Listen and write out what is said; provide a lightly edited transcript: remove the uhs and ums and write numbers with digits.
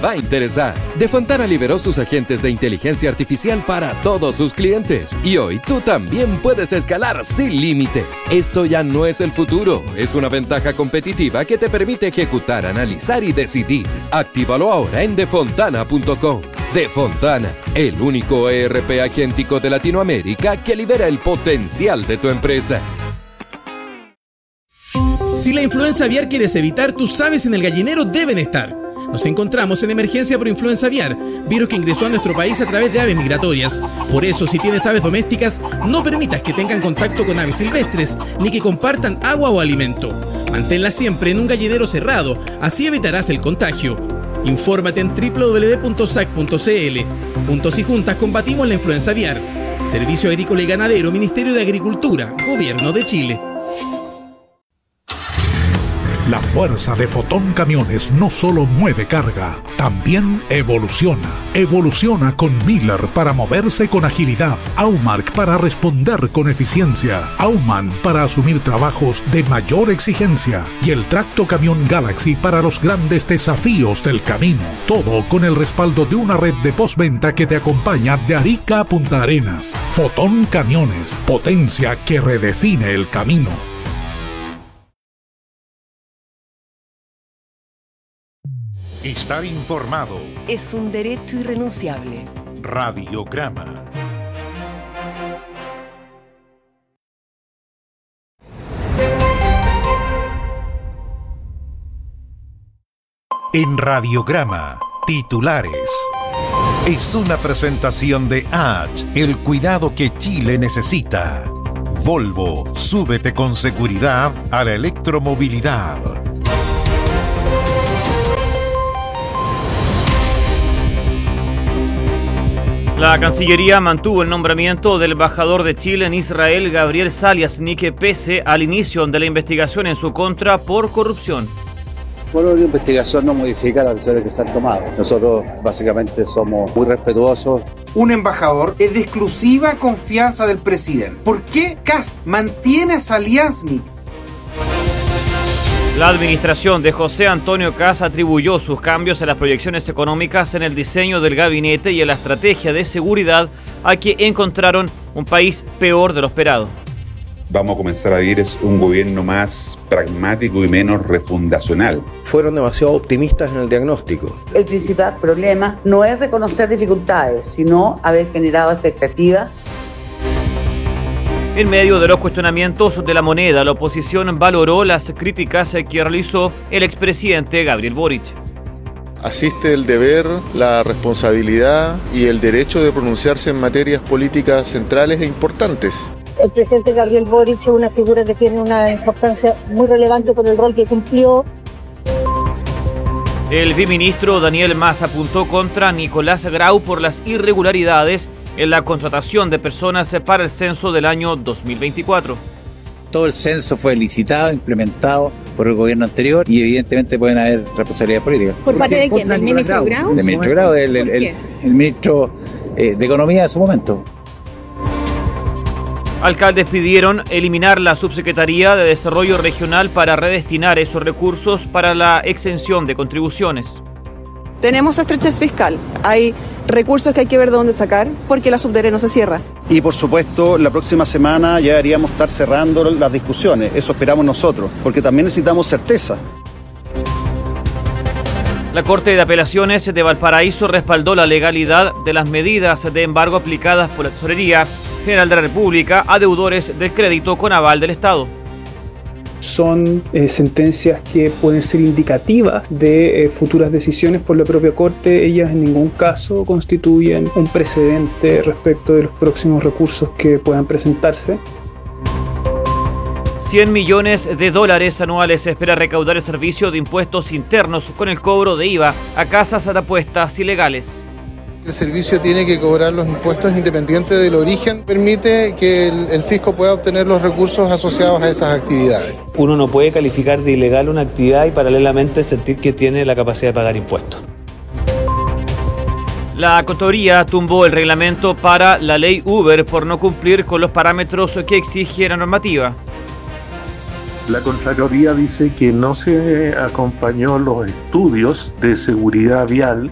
va a interesar. De Fontana liberó sus agentes de inteligencia artificial para todos sus clientes. Y hoy tú también puedes escalar sin límites. Esto ya no es el futuro, es una ventaja competitiva que te permite ejecutar, analizar y decidir. Actívalo ahora en defontana.com. De Fontana, el único ERP agéntico de Latinoamérica que libera el potencial de tu empresa. Si la influenza aviar quieres evitar, tus aves en el gallinero deben estar. Nos encontramos en emergencia por influenza aviar, virus que ingresó a nuestro país a través de aves migratorias. Por eso, si tienes aves domésticas, no permitas que tengan contacto con aves silvestres, ni que compartan agua o alimento. Manténlas siempre en un gallinero cerrado, así evitarás el contagio. Infórmate en www.sac.cl. Juntos y juntas combatimos la influenza aviar. Servicio Agrícola y Ganadero, Ministerio de Agricultura, Gobierno de Chile. La fuerza de Fotón Camiones no solo mueve carga, también evoluciona. Evoluciona con Miller para moverse con agilidad, Aumark para responder con eficiencia, Aumann para asumir trabajos de mayor exigencia y el Tracto Camión Galaxy para los grandes desafíos del camino. Todo con el respaldo de una red de postventa que te acompaña de Arica a Punta Arenas. Fotón Camiones, potencia que redefine el camino. Estar informado es un derecho irrenunciable. Radiograma. En Radiograma, titulares. Es una presentación de H, el cuidado que Chile necesita. Volvo, súbete con seguridad a la electromovilidad. La Cancillería mantuvo el nombramiento del embajador de Chile en Israel, Gabriel Saliasnik, pese al inicio de la investigación en su contra por corrupción. Bueno, la investigación no modifica las decisiones que se han tomado. Nosotros básicamente somos muy respetuosos. Un embajador es de exclusiva confianza del presidente. ¿Por qué Kast mantiene a Saliasnik? La administración de José Antonio Kast atribuyó sus cambios en las proyecciones económicas, en el diseño del gabinete y en la estrategia de seguridad a que encontraron un país peor de lo esperado. Vamos a comenzar a vivir un gobierno más pragmático y menos refundacional. Fueron demasiado optimistas en el diagnóstico. El principal problema no es reconocer dificultades, sino haber generado expectativas. En medio de los cuestionamientos de la moneda, la oposición valoró las críticas que realizó el expresidente Gabriel Boric. Asiste el deber, la responsabilidad y el derecho de pronunciarse en materias políticas centrales e importantes. El presidente Gabriel Boric es una figura que tiene una importancia muy relevante por el rol que cumplió. El viceministro Daniel Mas apuntó contra Nicolás Grau por las irregularidades en la contratación de personas para el censo del año 2024. Todo el censo fue licitado, implementado por el gobierno anterior y evidentemente pueden haber responsabilidades políticas. ¿Por parte de quién? ¿Del ministro Grau? Del ministro Grau, el ministro de Economía de su momento. Alcaldes pidieron eliminar la Subsecretaría de Desarrollo Regional para redestinar esos recursos para la exención de contribuciones. Tenemos estrechez fiscal, hay recursos que hay que ver de dónde sacar porque la subdere no se cierra. Y por supuesto, la próxima semana ya deberíamos estar cerrando las discusiones, eso esperamos nosotros, porque también necesitamos certeza. La Corte de Apelaciones de Valparaíso respaldó la legalidad de las medidas de embargo aplicadas por la Tesorería General de la República a deudores del crédito con aval del Estado. Son sentencias que pueden ser indicativas de futuras decisiones por la propia Corte. Ellas en ningún caso constituyen un precedente respecto de los próximos recursos que puedan presentarse. $100 millones anuales se espera recaudar el Servicio de Impuestos Internos con el cobro de IVA a casas de apuestas ilegales. El servicio tiene que cobrar los impuestos independiente del origen, permite que el fisco pueda obtener los recursos asociados a esas actividades. Uno no puede calificar de ilegal una actividad y paralelamente sentir que tiene la capacidad de pagar impuestos. La Contraloría tumbó el reglamento para la ley Uber por no cumplir con los parámetros que exige la normativa. La Contraloría dice que no se acompañó los estudios de seguridad vial